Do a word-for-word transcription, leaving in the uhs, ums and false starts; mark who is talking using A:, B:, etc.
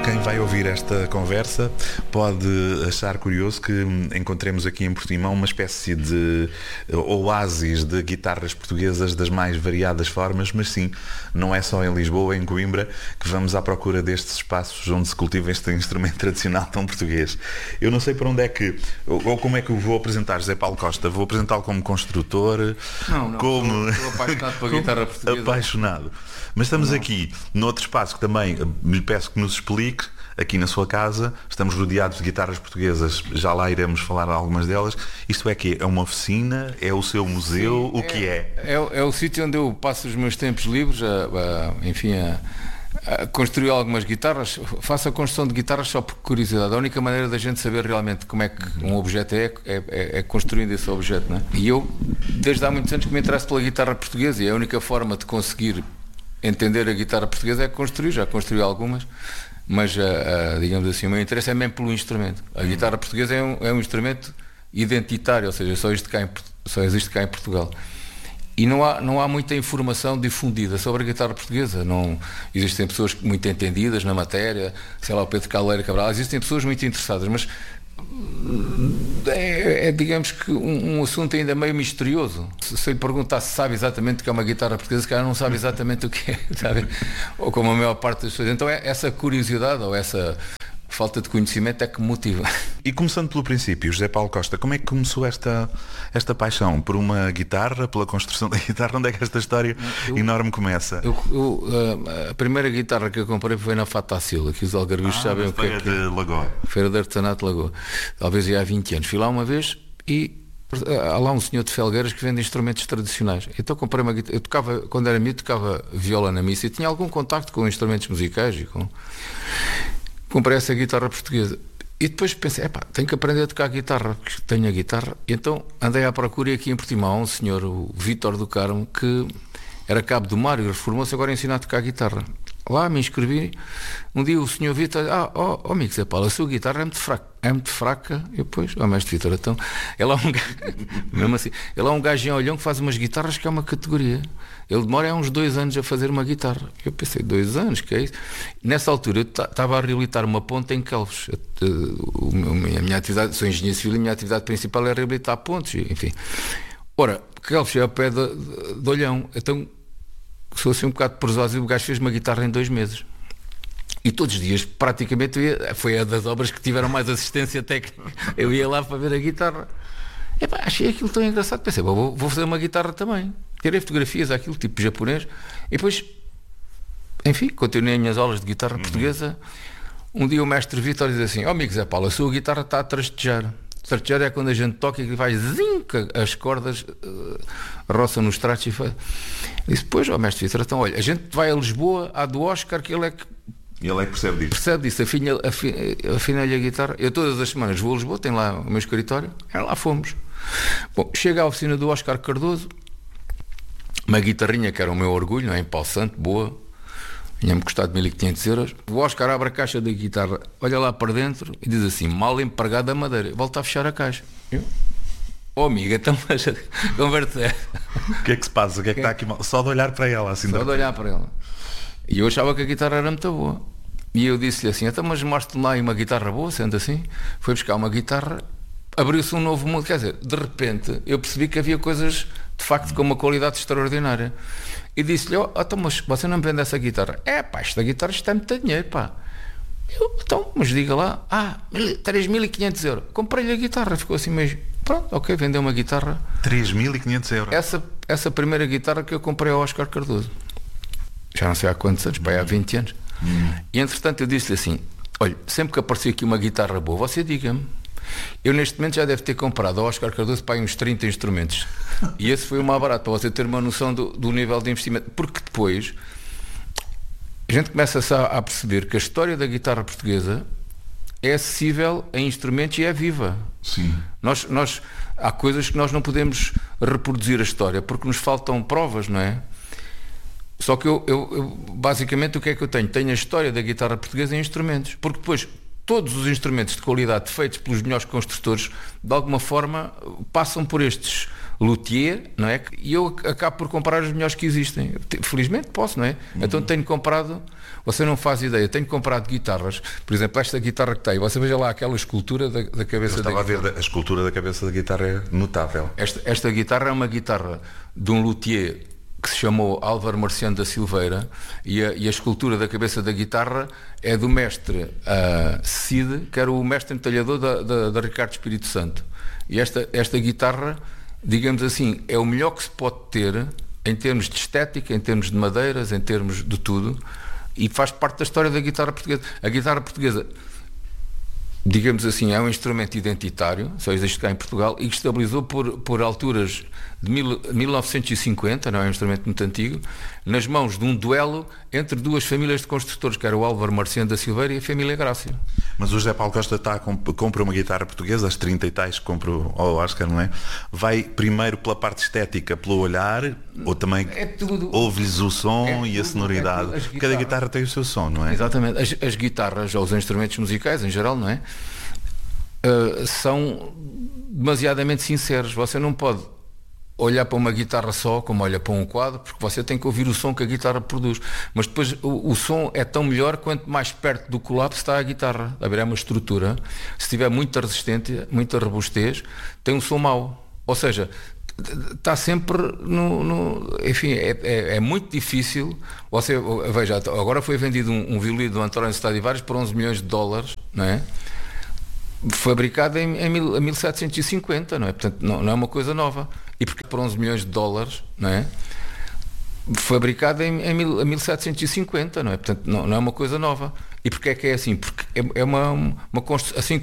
A: Quem vai ouvir esta conversa pode achar curioso que encontremos aqui em Portimão uma espécie de oásis de guitarras portuguesas das mais variadas formas, mas sim, não é só em Lisboa, em Coimbra, que vamos à procura destes espaços onde se cultiva este instrumento tradicional tão português. Eu não sei para onde é que, ou como é que eu vou apresentar José Paulo Costa. Vou apresentá-lo como construtor,
B: não, não,
A: como...
B: Estou apaixonado pela guitarra portuguesa.
A: Apaixonado. Mas estamos
B: não.
A: aqui noutro espaço que também lhe peço que nos explique, aqui na sua casa. Estamos rodeados de guitarras portuguesas, já lá iremos falar de algumas delas. Isto é que é uma oficina? É o seu museu? Sim, o que é?
B: É, é, é o sítio onde eu passo os meus tempos livres, a, a, enfim, a, a construir algumas guitarras. Faço a construção de guitarras só por curiosidade. A única maneira da gente saber realmente como é que um objeto é, é, é, é construindo esse objeto, não é? E eu, desde há muitos anos que me interesso pela guitarra portuguesa, e a única forma de conseguir entender a guitarra portuguesa é construir, já construí algumas, mas uh, uh, digamos assim, o meu interesse é mesmo pelo instrumento. A guitarra portuguesa é um, é um instrumento identitário, ou seja, só existe cá em, só existe cá em Portugal. E não há, não há muita informação difundida sobre a guitarra portuguesa. Não, existem pessoas muito entendidas na matéria, sei lá, o Pedro Caldeira Cabral, existem pessoas muito interessadas, mas é, é digamos que um, um assunto ainda meio misterioso. Se, se eu lhe perguntar se sabe exatamente o que é uma guitarra portuguesa, se calhar não sabe exatamente o que é, sabe? Ou como a maior parte das pessoas. Então é essa curiosidade ou essa falta de conhecimento é que me motiva.
A: E começando pelo princípio, José Paulo Costa, como é que começou esta, esta paixão por uma guitarra, pela construção da guitarra? Onde é que esta história eu, enorme começa?
B: Eu, eu, a primeira guitarra que eu comprei foi na Fatacil, aqui os algarvios ah, sabem o que é.
A: Feira de Lagoa.
B: Feira de Artesanato de Lagoa. Talvez ia há vinte anos. Fui lá uma vez e há lá um senhor de Felgueiras que vende instrumentos tradicionais. Então comprei uma guitarra. Eu tocava, quando era miúdo, tocava viola na missa e tinha algum contacto com instrumentos musicais e com... Comprei essa guitarra portuguesa e depois pensei, epá, tenho que aprender a tocar guitarra, porque tenho a guitarra. E então andei à procura aqui em Portimão, um senhor, o Vítor do Carmo, que era cabo do mar e reformou-se agora a ensinar a tocar guitarra. Lá me inscrevi, um dia o senhor Vítor, ah, ó oh, oh, amigo Zé Paulo, a sua guitarra é muito fraca, é muito fraca. E depois, ó oh, mestre Vítor, então, ele é um gajo, mesmo assim, ele é um gajo em Olhão que faz umas guitarras que é uma categoria. Ele demora uns dois anos a fazer uma guitarra. Eu pensei, dois anos, que é isso? Nessa altura eu estava a reabilitar uma ponte em Quelves. A minha atividade, sou engenheiro civil e a minha atividade principal é reabilitar pontes, enfim. Ora, Quelves é ao pé de, de, de Olhão, então sou assim um bocado presoso e o gajo fez uma guitarra em dois meses. E todos os dias, praticamente, eu ia, foi a das obras que tiveram mais assistência técnica. Eu ia lá para ver a guitarra. Epá, achei aquilo tão engraçado. Pensei, vou, vou fazer uma guitarra também. Tirei fotografias àquilo, tipo japonês. E depois, enfim, continuei as minhas aulas de guitarra uhum. portuguesa. Um dia o mestre Vítor diz assim, ó oh, amigo Zé Paulo, a sua guitarra está a trastejar. Trastejar é quando a gente toca e vai zinca, as cordas uh, roçam nos tratos e faz. Disse, pois, ó oh, mestre Vítor, então olha, a gente vai a Lisboa, à do Oscar, que ele é que
A: E ele é que percebe disso.
B: Percebe disso, afina-lhe afina, afina a guitarra. Eu todas as semanas vou a Lisboa, tem lá o meu escritório, é lá fomos. Bom, chega à oficina do Oscar Cardoso, uma guitarrinha que era o meu orgulho, não é? Em pau santo, boa, tinha-me custado mil e quinhentos euros. O Oscar abre a caixa da guitarra, olha lá para dentro e diz assim, mal empregada a madeira. Volta a fechar a caixa. Eu, oh amiga, então conversa é.
A: O que é que se passa? O que é que está aqui mal? Só de olhar para ela assim.
B: Só de olhar para ela. E eu achava que a guitarra era muito boa. E eu disse-lhe assim, então mas mostre-me lá uma guitarra boa, sendo assim. Foi buscar uma guitarra, abriu-se um novo mundo. Quer dizer, de repente eu percebi que havia coisas de facto com uma qualidade extraordinária. E disse-lhe, oh, então mas você não me vende essa guitarra? É pá, esta guitarra está muito dinheiro, pá. Eu, então, mas diga lá, ah, três mil e quinhentos euros. Comprei-lhe a guitarra, ficou assim meio, pronto, ok, vendeu uma guitarra.
A: três mil e quinhentos euros?
B: Essa, essa primeira guitarra que eu comprei ao Oscar Cardoso. Já não sei há quantos anos, pá, há vinte anos. Hum. E entretanto eu disse-lhe assim, olha, sempre que aparecer aqui uma guitarra boa, você diga-me. Eu neste momento já deve ter comprado ao Oscar Cardoso para uns trinta instrumentos. E esse foi o mais barato, para você ter uma noção do, do nível de investimento. Porque depois a gente começa a, a perceber que a história da guitarra portuguesa é acessível a instrumentos e é viva.
A: Sim.
B: Nós, nós, há coisas que nós não podemos reproduzir a história porque nos faltam provas, não é? Só que eu, eu, eu basicamente o que é que eu tenho? Tenho a história da guitarra portuguesa em instrumentos, porque depois todos os instrumentos de qualidade feitos pelos melhores construtores de alguma forma passam por estes luthier, não é? E eu acabo por comprar os melhores que existem. Felizmente posso, não é? Uhum. Então tenho comprado você não faz ideia. Tenho comprado guitarras, por exemplo, esta guitarra que tem, você veja lá aquela escultura da, da cabeça
A: Eu
B: da
A: estava
B: guitarra.
A: a ver, a escultura da cabeça da guitarra é notável.
B: Esta, esta guitarra é uma guitarra de um luthier que se chamou Álvaro Marciano da Silveira, e a, e a escultura da cabeça da guitarra é do mestre uh, Cid, que era o mestre entalhador da, da, da Ricardo Espírito Santo. E esta, esta guitarra, digamos assim, é o melhor que se pode ter em termos de estética, em termos de madeiras, em termos de tudo, e faz parte da história da guitarra portuguesa. A guitarra portuguesa, digamos assim, é um instrumento identitário, só existe cá em Portugal, e que estabilizou por, por alturas de mil, mil novecentos e cinquenta, não é um instrumento muito antigo, nas mãos de um duelo entre duas famílias de construtores, que era o Álvaro Marciano da Silveira e a família Grácia.
A: Mas o José Paulo Costa está a comp- compra uma guitarra portuguesa, as trinta e tais que compra ao Oscar, não é? Vai primeiro pela parte estética, pelo olhar, ou também
B: É tudo.
A: ouve-lhes o som
B: É
A: e a
B: tudo,
A: sonoridade?
B: é tudo. As
A: Cada
B: guitarras-
A: guitarra tem o seu som, não é?
B: Exatamente. As, as guitarras, ou os instrumentos musicais em geral, não é? Uh, são demasiadamente sinceros. Você não pode olhar para uma guitarra só como olha para um quadro, porque você tem que ouvir o som que a guitarra produz. Mas depois o, o som é tão melhor quanto mais perto do colapso está a guitarra. A ver, é uma estrutura. Se tiver muita resistência, muita robustez, tem um som mau. Ou seja, está sempre no, no enfim, é, é, é muito difícil. Você veja, agora foi vendido um, um violino do António Stradivarius por onze milhões de dólares, não é? Fabricado em, em mil setecentos e cinquenta, não é? Portanto, não, não é uma coisa nova. E porque por onze milhões de dólares, não é? Fabricado em, em mil setecentos e cinquenta, não é? Portanto, não, não é uma coisa nova. E porque é que é assim? Porque é, é uma, uma construção, assim